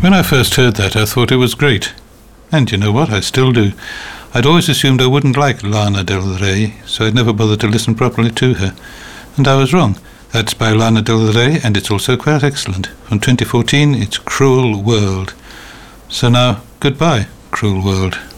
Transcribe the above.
When I first heard that, I thought it was great. And you know what? I still do. I'd always assumed I wouldn't like Lana Del Rey, so I'd never bothered to listen properly to her. And I was wrong. That's by Lana Del Rey, and it's also quite excellent. From 2014, it's Cruel World. So now, goodbye, Cruel World.